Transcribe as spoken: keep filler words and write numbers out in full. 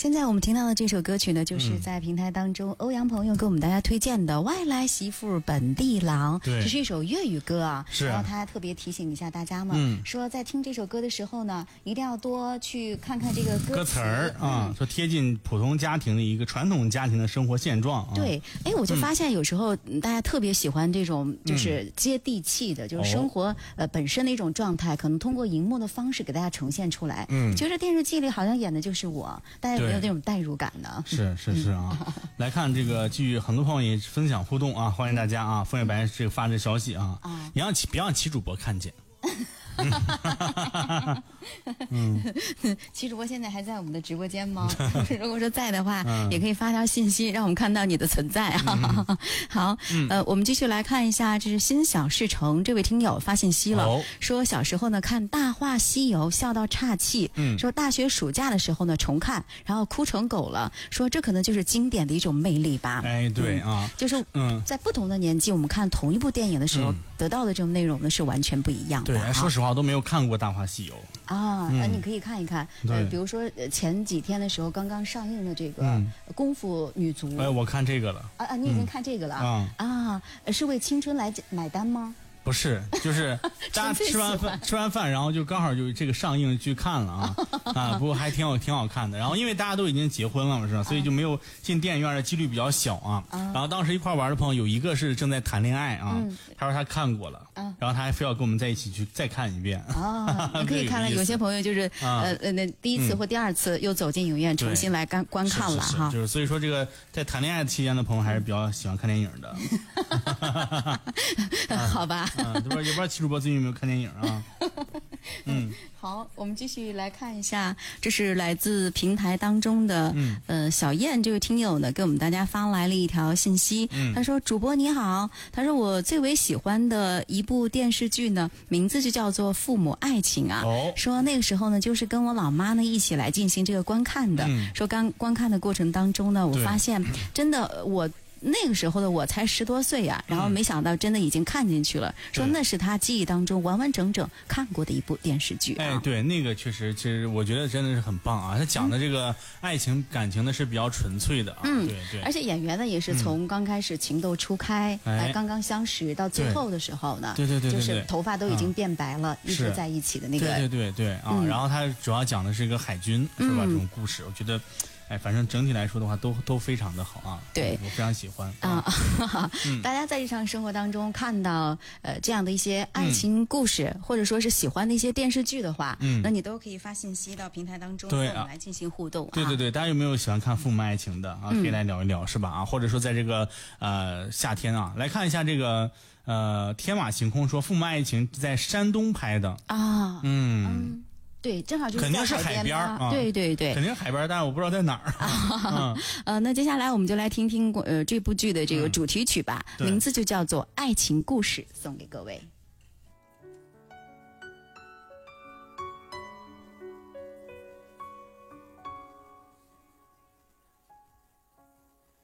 现在我们听到的这首歌曲呢，就是在平台当中、嗯、欧阳朋友给我们大家推荐的《外来媳妇本地郎》，这是一首粤语歌啊。 是。 然后他还特别提醒一下大家嘛，嗯、说在听这首歌的时候呢，一定要多去看看这个歌词歌词儿啊、嗯，说贴近普通家庭的一个传统家庭的生活现状、啊。 对，哎，我就发现有时候大家特别喜欢这种就是接地气的，嗯、就是生活、哦、呃本身的一种状态，可能通过荧幕的方式给大家呈现出来。嗯，觉得电视剧里好像演的就是我，大家有没有那种代入感呢？ 是是是啊，嗯、来看这个剧，很多朋友也分享互动啊，欢迎大家啊，枫叶白这个发这消息啊，啊，别让齐别让齐主播看见。 嗯，齐主播现在还在我们的直播间吗？如果说在的话、嗯，也可以发条信息让我们看到你的存在啊。嗯、好、嗯，呃，我们继续来看一下，这是心想事成这位听友发信息了，哦、说小时候呢看《大话西游》笑到岔气，嗯，说大学暑假的时候呢重看，然后哭成狗了，说这可能就是经典的一种魅力吧。 哎，对啊、嗯， 就是嗯，在不同的年纪，我们看同一部电影的时候，嗯、得到的这种内容呢是完全不一样的。 对，说实话，我都没有看过《大话西游》 啊，那、嗯、你可以看一看。呃，比如说前几天的时候刚刚上映的这个《功夫女足》， 哎，我看这个了。 啊啊，你已经看这个了、嗯、啊？啊，是为青春来买单吗？ 不是，就是大家吃完饭吃完饭，然后就刚好就这个上映去看了啊啊！不过还挺好挺好看的。然后因为大家都已经结婚了嘛，是吧？所以就没有进电影院的几率比较小啊。然后当时一块玩的朋友有一个是正在谈恋爱啊，嗯、他说他看过了，嗯、然后他还非要跟我们在一起去再看一遍。 啊，你可以看了，有些朋友就是呃呃那第一次或第二次又走进影院、嗯、重新来观观看了哈。 是是是就是所以说这个在谈恋爱期间的朋友还是比较喜欢看电影的。 好吧。 嗯，也不知道也不知道齐主播最近有没有看电影啊？ 嗯，好，我们继续来看一下，这是来自平台当中的，嗯，呃，小燕这位听友呢，给我们大家发来了一条信息，嗯，他说：“主播你好，他说我最为喜欢的一部电视剧呢，名字就叫做《父母爱情》啊，哦，说那个时候呢，就是跟我老妈呢一起来进行这个观看的，嗯、说刚观看的过程当中呢，我发现真的我。”那个时候的我才十多岁呀、啊，然后没想到真的已经看进去了、嗯，说那是他记忆当中完完整整看过的一部电视剧、啊。 哎，对，那个确实，其实我觉得真的是很棒啊！他讲的这个爱情感情呢是比较纯粹的啊，嗯，对对。 而且演员呢也是从刚开始情窦初开，哎、嗯，刚刚相识到最后的时候呢， 对对对对， 就是头发都已经变白了，嗯、一直在一起的那个。 对对对对啊、嗯！然后他主要讲的是一个海军，是吧？这种故事，我觉得。哎，反正整体来说的话，都都非常的好啊。 对， 我非常喜欢啊。嗯、大家在日常生活当中看到呃这样的一些爱情故事，嗯、或者说是喜欢的一些电视剧的话，嗯，那你都可以发信息到平台当中，对啊，来进行互动、啊。 对对对，大家有没有喜欢看父母爱情的啊？可以来聊一聊，嗯、是吧？啊，或者说在这个呃夏天啊，来看一下这个呃天马行空说父母爱情在山东拍的啊， 嗯。 嗯对，正好就是肯定是海边啊，对对对， 肯定海边，但是我不知道在哪儿。 啊、呃，那接下来我们就来听听呃这部剧的这个主题曲吧，嗯、名字就叫做《爱情故事》，送给各位。